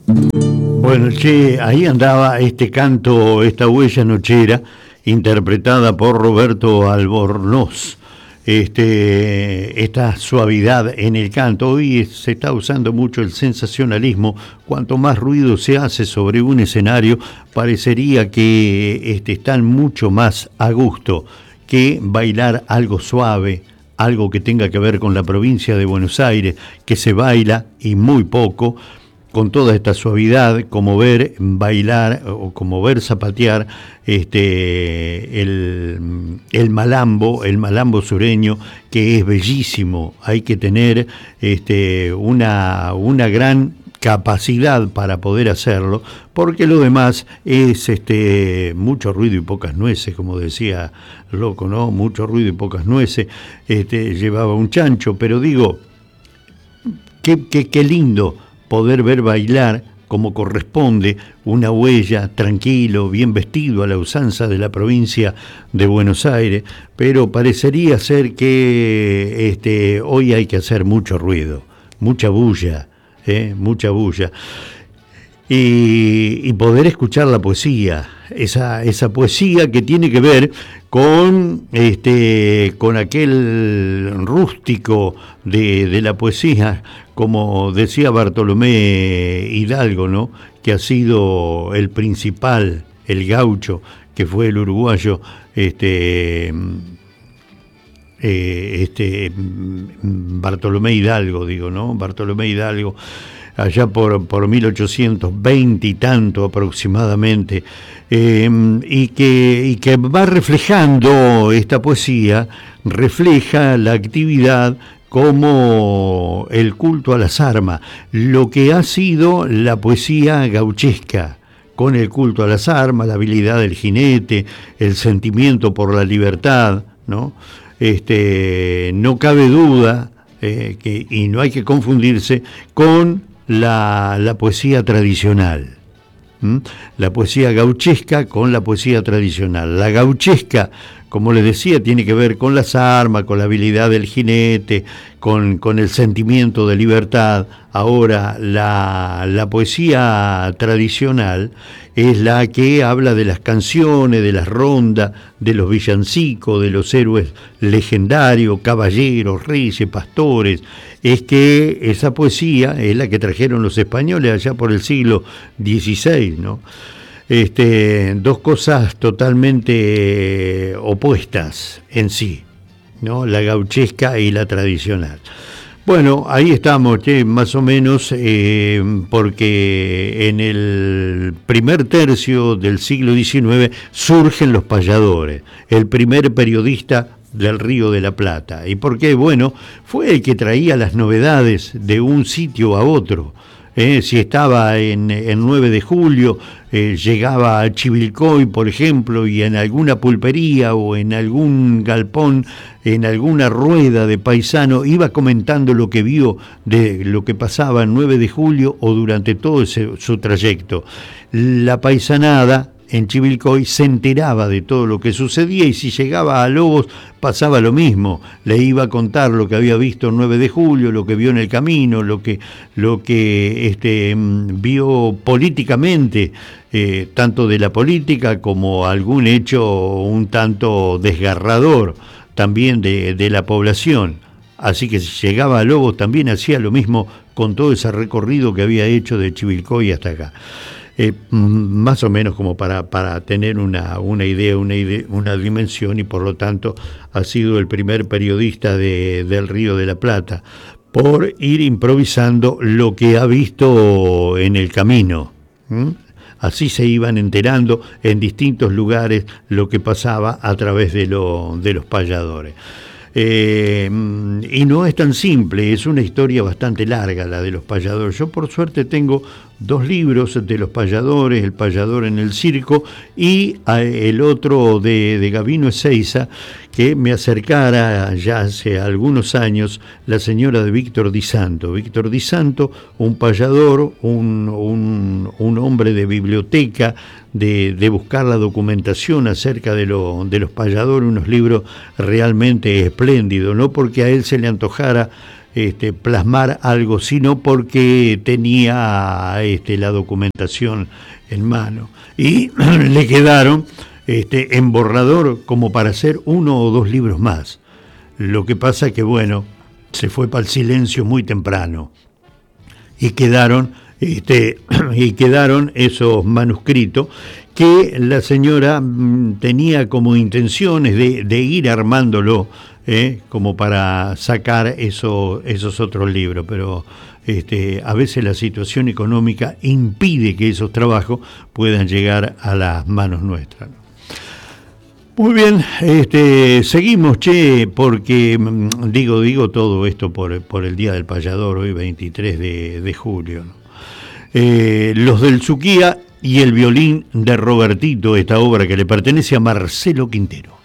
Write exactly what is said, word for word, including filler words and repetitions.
Bueno, che, ahí andaba este canto, esta huella nochera, interpretada por Roberto Albornoz. Este, esta suavidad en el canto. Hoy se está usando mucho el sensacionalismo. Cuanto más ruido se hace sobre un escenario, parecería que este, están mucho más a gusto que bailar algo suave, algo que tenga que ver con la provincia de Buenos Aires, que se baila y muy poco, con toda esta suavidad, como ver bailar o como ver zapatear este, el, el malambo, el malambo sureño, que es bellísimo. Hay que tener este, una, una gran capacidad para poder hacerlo, porque lo demás es este, mucho ruido y pocas nueces, como decía Loco, ¿no? Mucho ruido y pocas nueces. Este, llevaba un chancho, pero digo, qué, qué, qué lindo poder ver bailar como corresponde una huella, tranquilo, bien vestido a la usanza de la provincia de Buenos Aires, pero parecería ser que este, hoy hay que hacer mucho ruido, mucha bulla, ¿eh? mucha bulla. Y, y poder escuchar la poesía, esa, esa poesía que tiene que ver con, este, con aquel rústico de, de la poesía, como decía Bartolomé Hidalgo, ¿no? Que ha sido el principal, el gaucho, que fue el uruguayo, este, eh, este, Bartolomé Hidalgo, digo, ¿no? Bartolomé Hidalgo, allá por, por mil ochocientos veinte y tanto aproximadamente, eh, y, que, y que va reflejando esta poesía, refleja la actividad como el culto a las armas, lo que ha sido la poesía gauchesca, con el culto a las armas, la habilidad del jinete, el sentimiento por la libertad, ¿no? Este, no cabe duda, eh, que, y no hay que confundirse con la, la poesía tradicional. ¿Mm? La poesía gauchesca con la poesía tradicional. La gauchesca, como les decía, tiene que ver con las armas, con la habilidad del jinete, con, con el sentimiento de libertad. Ahora, la, la poesía tradicional es la que habla de las canciones, de las rondas, de los villancicos, de los héroes legendarios, caballeros, reyes, pastores. Es que esa poesía es la que trajeron los españoles allá por el siglo dieciséis, ¿no? Este, dos cosas totalmente opuestas en sí, ¿no? La gauchesca y la tradicional. Bueno, ahí estamos, che, más o menos, eh, porque en el primer tercio del siglo diecinueve surgen los payadores, el primer periodista del Río de la Plata. ¿Y por qué? Bueno, fue el que traía las novedades de un sitio a otro. Eh, si estaba en, en nueve de julio, eh, llegaba a Chivilcoy, por ejemplo, y en alguna pulpería o en algún galpón, en alguna rueda de paisano, iba comentando lo que vio de lo que pasaba en nueve de julio o durante todo ese, su trayecto. La paisanada en Chivilcoy se enteraba de todo lo que sucedía, y si llegaba a Lobos pasaba lo mismo, le iba a contar lo que había visto el nueve de julio, lo que vio en el camino, lo que, lo que este, vio políticamente, eh, tanto de la política como algún hecho un tanto desgarrador también de, de la población. Así que si llegaba a Lobos también hacía lo mismo con todo ese recorrido que había hecho de Chivilcoy hasta acá. Eh, más o menos como para, para tener una, una idea, una idea, una dimensión, y por lo tanto ha sido el primer periodista de, del Río de la Plata, por ir improvisando lo que ha visto en el camino. ¿Mm? Así se iban enterando en distintos lugares lo que pasaba a través de, lo, de los payadores. Eh, y no es tan simple, es una historia bastante larga la de los payadores. Yo por suerte tengo dos libros de los payadores, El payador en el circo y el otro de, de Gabino Ezeiza, que me acercara ya hace algunos años la señora de Víctor Di Santo. Víctor Di Santo, un payador, un, un, un hombre de biblioteca, de, de buscar la documentación acerca de, lo, de los payadores, unos libros realmente espléndidos, no porque a él se le antojara este, plasmar algo, sino porque tenía este, la documentación en mano. Y le quedaron este, en borrador como para hacer uno o dos libros más. Lo que pasa que, bueno, se fue para el silencio muy temprano. Y quedaron, este, y quedaron esos manuscritos que la señora mm, tenía como intenciones de, de ir armándolo, eh, como para sacar eso, esos otros libros, pero este, a veces la situación económica impide que esos trabajos puedan llegar a las manos nuestras. Muy bien, este, seguimos, che, porque mm, digo, digo todo esto por, por el Día del Payador, hoy veintitrés de julio, ¿no? Eh, los del Suquía y el violín de Robertito, esta obra que le pertenece a Marcelo Quintero.